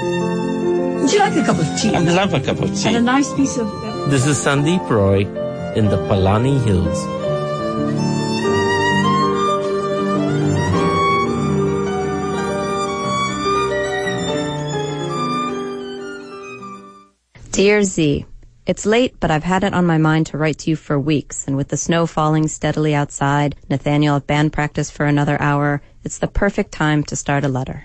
Would you like a cup of tea? I'd love a cup of tea. And a nice piece of... This is Sandeep Roy in the Palani Hills. Dear Z, it's late, but I've had it on my mind to write to you for weeks, and with the snow falling steadily outside, Nathaniel at band practice for another hour, it's the perfect time to start a letter.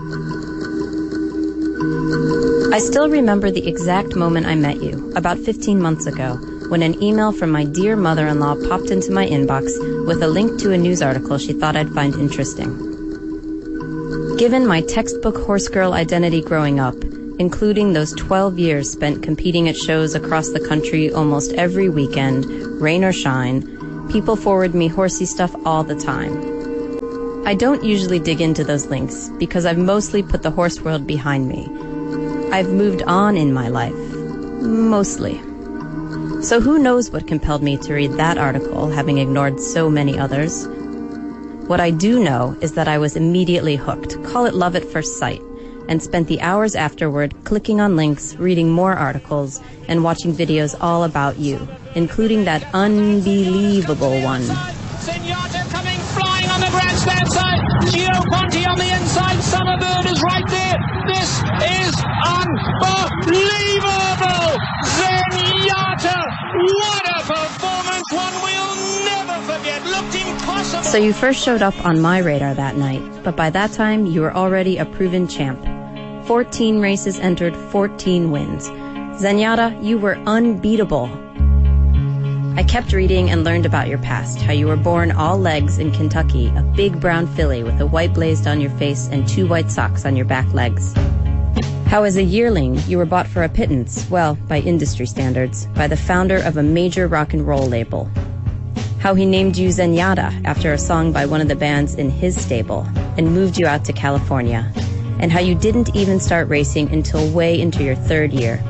I still remember the exact moment I met you, about 15 months ago, when an email from my dear mother-in-law popped into my inbox with a link to a news article she thought I'd find interesting. Given my textbook horse girl identity growing up, including those 12 years spent competing at shows across the country almost every weekend, rain or shine, people forward me horsey stuff all the time. I don't usually dig into those links because I've mostly put the horse world behind me. I've moved on in my life. Mostly. So who knows what compelled me to read that article, having ignored so many others? What I do know is that I was immediately hooked, call it love at first sight, and spent the hours afterward clicking on links, reading more articles, and watching videos all about you, including that unbelievable one. Zenyatta coming flying on the grandstand side. Gio Ponti on the inside. Summerbird is right there. This is unbelievable. Zenyatta, what a performance. One we'll never forget. Looked impossible. So you first showed up on my radar that night, but by that time you were already a proven champ. 14 races entered, 14 wins. Zenyatta, you were unbeatable. I kept reading and learned about your past, how you were born all legs in Kentucky, a big brown filly with a white blazed on your face and 2 white socks on your back legs. How as a yearling, you were bought for a pittance, well, by industry standards, by the founder of a major rock and roll label. How he named you Zenyatta after a song by one of the bands in his stable and moved you out to California. And how you didn't even start racing until way into your 3rd year.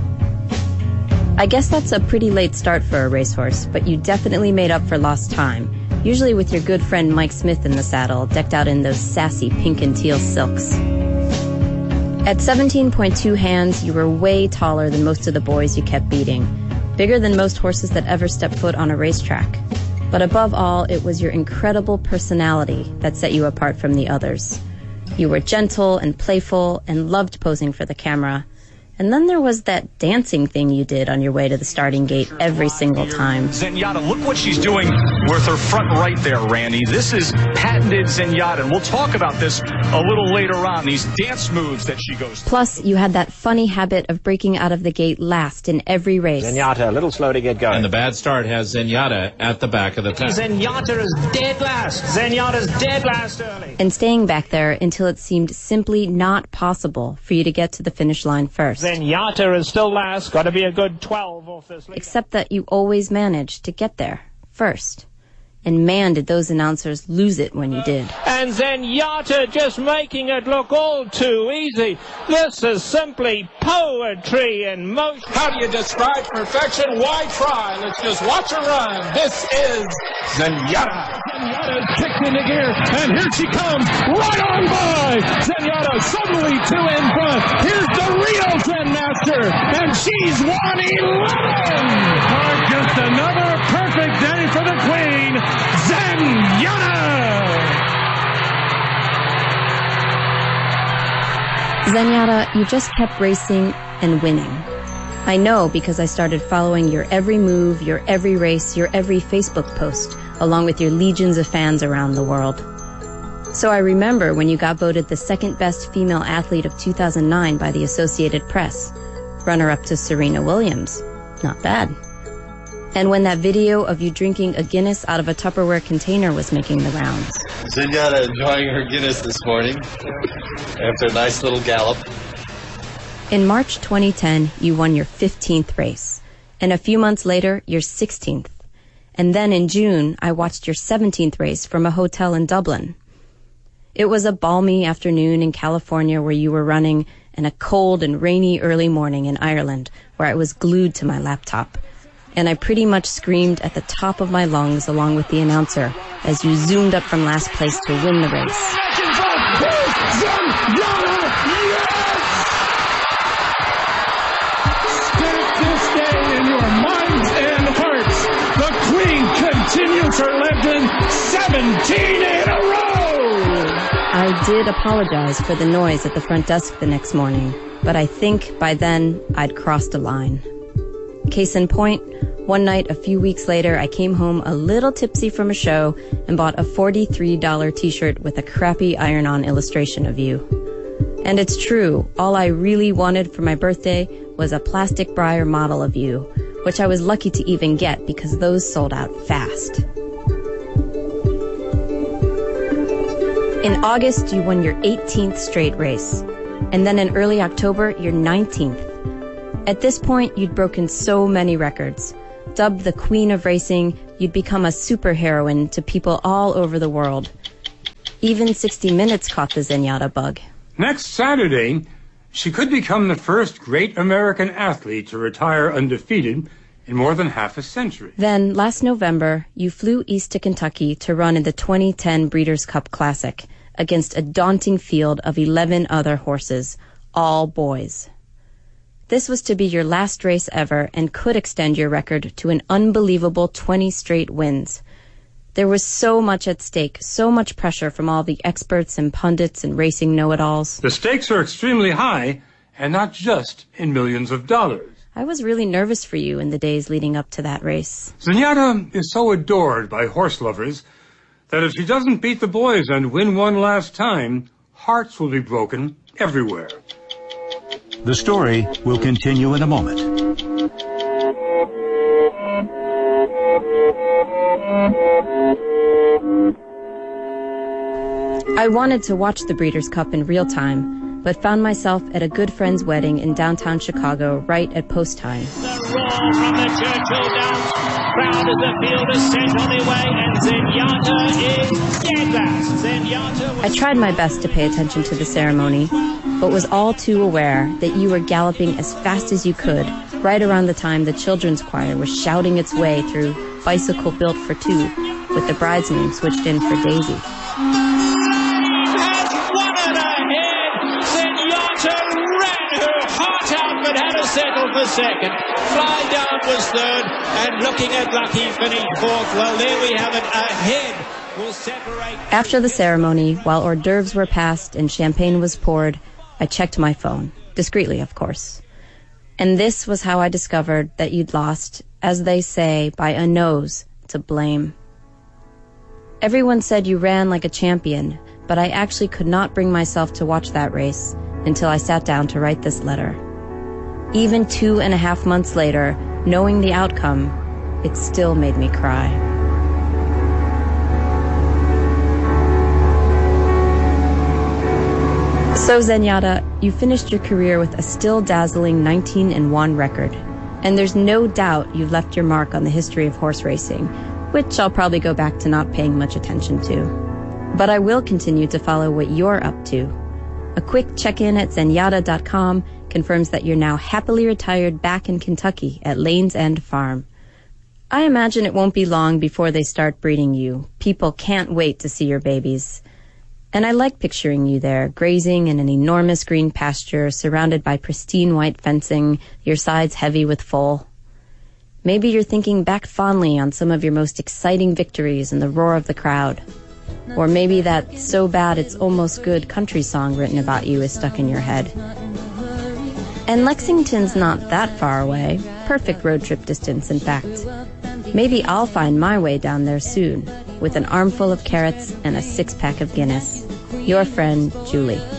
I guess that's a pretty late start for a racehorse, but you definitely made up for lost time, usually with your good friend Mike Smith in the saddle, decked out in those sassy pink and teal silks. At 17.2 hands, you were way taller than most of the boys you kept beating, bigger than most horses that ever stepped foot on a racetrack. But above all, it was your incredible personality that set you apart from the others. You were gentle and playful and loved posing for the camera. And then there was that dancing thing you did on your way to the starting gate every single time. Zenyatta, look what she's doing with her front right there, Randy. This is patented Zenyatta, and we'll talk about this a little later on, these dance moves that she goes through. Plus, you had that funny habit of breaking out of the gate last in every race. Zenyatta, a little slow to get going. And the bad start has Zenyatta at the back of the pack. Zenyatta is dead last. Zenyatta's dead last early. And staying back there until it seemed simply not possible for you to get to the finish line first. Zenyatta is still last. Got to be a good 12 off this lead. Except that you always managed to get there first. And man, did those announcers lose it when you did. And Zenyatta just making it look all too easy. This is simply poetry in motion. How do you describe perfection? Why try? Let's just watch her run. This is Zenyatta. Zenyatta's kicked into gear, and here she comes, right on by. Zenyatta suddenly 2 in front. Here's the real Zen Master, and she's won 11. Just another perfect day for the Queen, Zenyatta. Zenyatta, you just kept racing and winning. I know because I started following your every move, your every race, your every Facebook post, along with your legions of fans around the world. So I remember when you got voted the 2nd best female athlete of 2009 by the Associated Press, runner-up to Serena Williams. Not bad. And when that video of you drinking a Guinness out of a Tupperware container was making the rounds. Zenyatta enjoying her Guinness this morning after a nice little gallop. In March 2010, you won your 15th race. And a few months later, your 16th. And then in June, I watched your 17th race from a hotel in Dublin. It was a balmy afternoon in California where you were running, and a cold and rainy early morning in Ireland where I was glued to my laptop. And I pretty much screamed at the top of my lungs along with the announcer as you zoomed up from last place to win the race. announcer legend, 17 in a row! I did apologize for the noise at the front desk the next morning, but I think by then I'd crossed a line. Case in point, one night a few weeks later, I came home a little tipsy from a show and bought a $43 t-shirt with a crappy iron-on illustration of you. And it's true, all I really wanted for my birthday was a plastic Breyer model of you, which I was lucky to even get because those sold out fast. In August, you won your 18th straight race, and then in early October, your 19th. At this point, you'd broken so many records. Dubbed the Queen of Racing, you'd become a superheroine to people all over the world. Even 60 Minutes caught the Zenyatta bug. Next Saturday, she could become the first great American athlete to retire undefeated in more than half a century. Then, last November, you flew east to Kentucky to run in the 2010 Breeders' Cup Classic against a daunting field of 11 other horses, all boys. This was to be your last race ever and could extend your record to an unbelievable 20 straight wins. There was so much at stake, so much pressure from all the experts and pundits and racing know-it-alls. The stakes are extremely high, and not just in millions of dollars. I was really nervous for you in the days leading up to that race. Zenyatta is so adored by horse lovers that if she doesn't beat the boys and win one last time, hearts will be broken everywhere. The story will continue in a moment. I wanted to watch the Breeders' Cup in real time, but found myself at a good friend's wedding in downtown Chicago right at post time. The roar from the Churchill Downs crowd as the field is sent on their way, and Zenyatta is dead last. Zenyatta was... I tried my best to pay attention to the ceremony, but was all too aware that you were galloping as fast as you could right around the time the children's choir was shouting its way through Bicycle Built for Two, with the bride's name switched in for Daisy. Settled for second, Fly Down was third, and Looking at Lucky finished fourth. Well, there we have it. A head will separate. After the ceremony, while hors d'oeuvres were passed and champagne was poured, I checked my phone, discreetly, of course. And this was how I discovered that you'd lost, as they say, by a nose to blame. Everyone said you ran like a champion, but I actually could not bring myself to watch that race until I sat down to write this letter. Even 2.5 months later, knowing the outcome, it still made me cry. So Zenyatta, you finished your career with a still dazzling 19-1 record, and there's no doubt you've left your mark on the history of horse racing, which I'll probably go back to not paying much attention to. But I will continue to follow what you're up to. A quick check-in at Zenyatta.com confirms that you're now happily retired back in Kentucky at Lane's End Farm. I imagine it won't be long before they start breeding you. People can't wait to see your babies. And I like picturing you there, grazing in an enormous green pasture, surrounded by pristine white fencing, your sides heavy with foal. Maybe you're thinking back fondly on some of your most exciting victories and the roar of the crowd. Or maybe that So Bad It's Almost Good country song written about you is stuck in your head. And Lexington's not that far away. Perfect road trip distance, in fact. Maybe I'll find my way down there soon, with an armful of carrots and a 6-pack of Guinness. Your friend, Julie.